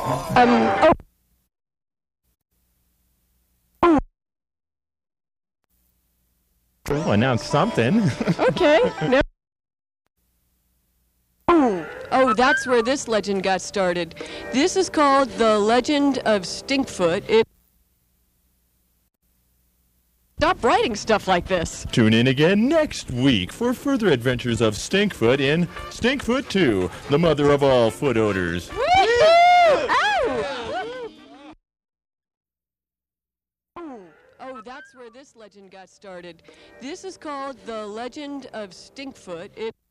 Oh, Well, announce something. okay. No. Oh, that's where this legend got started. This is called the Legend of Stinkfoot. Stop writing stuff like this. Tune in again next week for further adventures of Stinkfoot in Stinkfoot 2, the mother of all foot odors. Oh, that's where this legend got started. This is called the Legend of Stinkfoot.